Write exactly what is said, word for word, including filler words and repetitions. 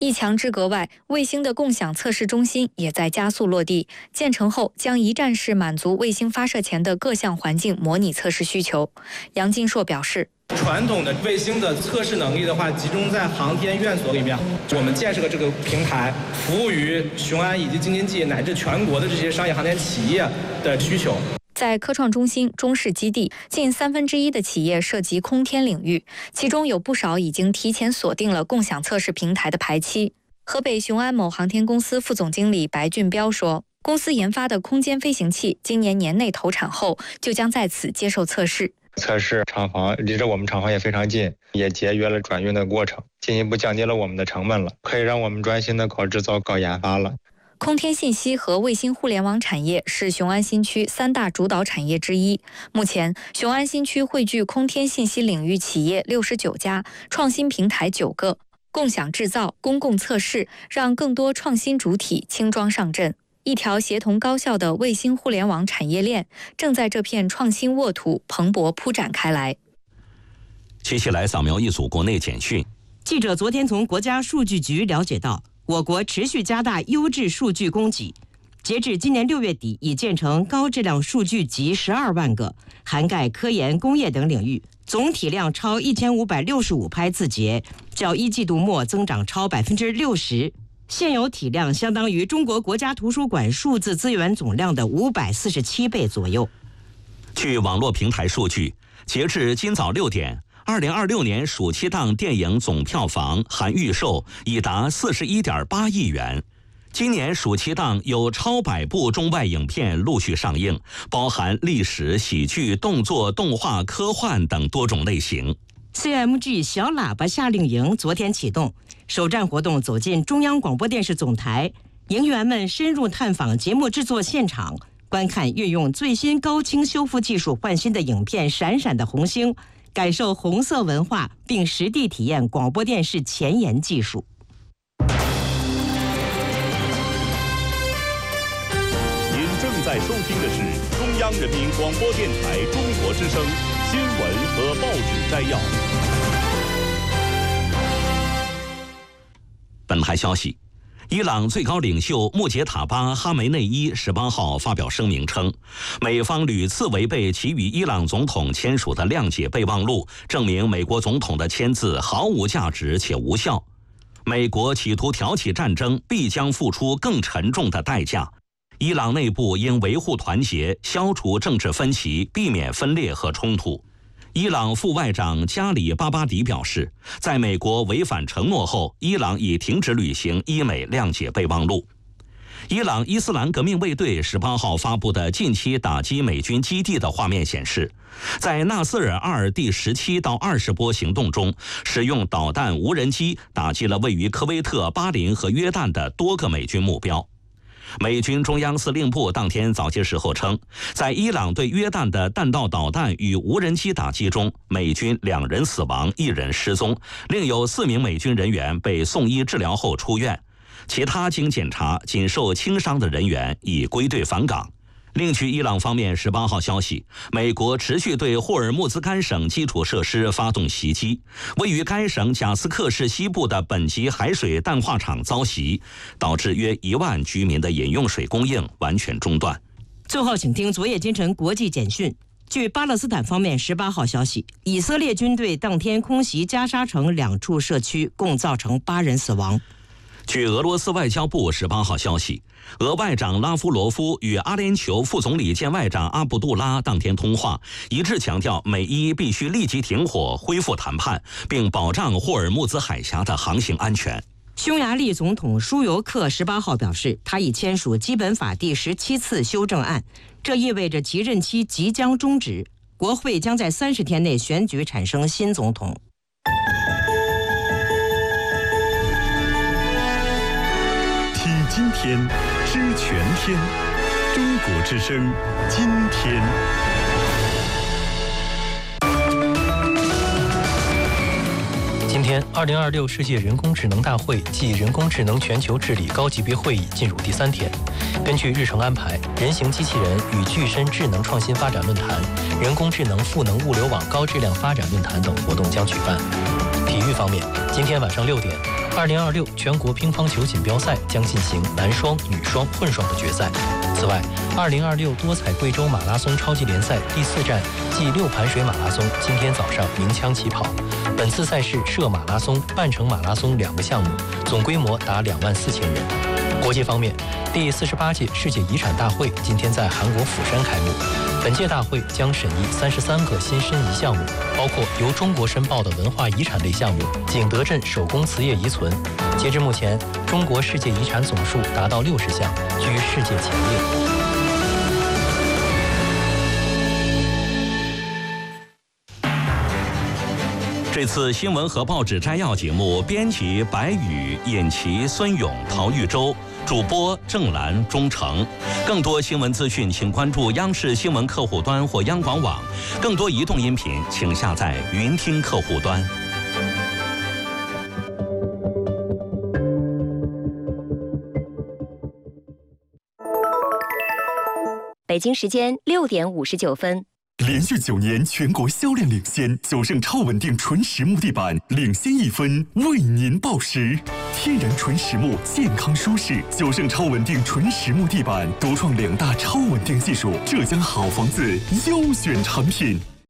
一墙之隔外，卫星的共享测试中心也在加速落地，建成后将一站式满足卫星发射前的各项环境模拟测试需求。杨金硕表示， 传统的卫星的测试能力的话，集中在航天院所里面。我们建设的这个平台，服务于雄安以及京津冀乃至全国的这些商业航天企业的需求。 在科创中心中试基地，近三分之一的企业涉及空天领域，其中有不少已经提前锁定了共享测试平台的排期。河北雄安某航天公司副总经理白俊彪说，公司研发的空间飞行器今年年内投产后，就将在此接受测试。 测试厂房离着我们厂房也非常近，也节约了转运的过程，进一步降低了我们的成本了，可以让我们专心的搞制造、搞研发了。 空天信息和卫星互联网产业是雄安新区三大主导产业之一。目前，雄安新区汇聚空天信息领域企业六十九家，创新平台九个，共享制造、公共测试，让更多创新主体轻装上阵。一条协同高效的卫星互联网产业链正在这片创新沃土蓬勃铺展开来。 接下来扫描一组国内简讯。 记者昨天从国家数据局了解到，我国持续加大优质数据供给，截至今年六月底，已建成高质量数据集十二万个，涵盖科研、工业等领域，总体量超一千五百六十五拍字节，较一季度末增长超百分之六十。现有体量相当于中国国家图书馆数字资源总量的五百四十七倍左右。 据网络平台数据，截至今早六点，二零二六年暑期档电影总票房含预售已达四十一点八亿元。今年暑期档有超百部中外影片陆续上映，包含历史、喜剧、动作、动画、科幻等多种类型。 C M G 小喇叭夏令营昨天启动，首站活动走进中央广播电视总台，营员们深入探访节目制作现场，观看运用最新高清修复技术换新的影片《闪闪的红星》，感受红色文化，并实地体验广播电视前沿技术。 您正在收听的是中央人民广播电台中国之声新闻和报纸摘要。 本台消息，伊朗最高领袖穆杰塔巴·哈梅内伊十八号发表声明称，美方屡次违背其与伊朗总统签署的谅解备忘录，证明美国总统的签字毫无价值且无效。美国企图挑起战争，必将付出更沉重的代价。伊朗内部应维护团结，消除政治分歧，避免分裂和冲突。伊朗副外长加里巴巴迪表示，在美国违反承诺后，伊朗已停止履行伊美谅解备忘录。伊朗伊斯兰革命卫队十八号发布的近期打击美军基地的画面显示，在纳斯尔二第十七到二十波行动中，使用导弹无人机打击了位于科威特、巴林和约旦的多个美军目标。美军中央司令部当天早些时候称，在伊朗对约旦的弹道导弹与无人机打击中，美军两人死亡，一人失踪，另有四名美军人员被送医治疗后出院，其他经检查仅受轻伤的人员已归队返岗。另据伊朗方面十八号消息，美国持续对霍尔木兹干省基础设施发动袭击，位于该省贾斯克市西部的本级海水淡化厂遭袭，导致约一万居民的饮用水供应完全中断。 最后请听昨夜今晨国际简讯。据巴勒斯坦方面十八号消息，以色列军队当天空袭加沙城两处社区，共造成八人死亡。 据俄罗斯外交部十八号消息，俄外长拉夫罗夫与阿联酋副总理兼外长阿卜杜拉当天通话，一致强调美伊必须立即停火、恢复谈判，并保障霍尔木兹海峡的航行安全。 匈牙利总统舒尤克十八号表示，他已签署基本法第十七次修正案，这意味着其任期即将终止，国会将在三十天内选举产生新总统。 听今天，知全天，中国之声，今天。 今天，二零二六世界人工智能大会暨人工智能全球治理高级别会议进入第三天。根据日程安排，人形机器人与具身智能创新发展论坛、人工智能赋能物流网高质量发展论坛等活动将举办。体育方面，今天晚上六点。 二零二六全国乒乓球锦标赛将进行男双、女双、混双的决赛。此外，二零二六多彩贵州马拉松超级联赛第四站暨六盘水马拉松今天早上鸣枪起跑。本次赛事涉马拉松、半程马拉松两个项目，总规模达两万四千人。国际方面，第四十八届世界遗产大会今天在韩国釜山开幕。本届大会将审议三十三个新申遗项目，包括由中国申报的文化遗产类项目景德镇手工瓷业遗存。截至目前，中国世界遗产总数达到六十项，居世界前列。 这次新闻和报纸摘要节目，编辑白宇、尹琪、孙勇、陶玉洲，主播郑兰、钟诚。更多新闻资讯，请关注央视新闻客户端或央广网。更多移动音频，请下载云听客户端。 北京时间六点五十九分。 连续九年全国销量领先，九盛超稳定纯实木地板领先一分，为您报时。天然纯实木，健康舒适。九盛超稳定纯实木地板独创两大超稳定技术，浙江好房子优选产品。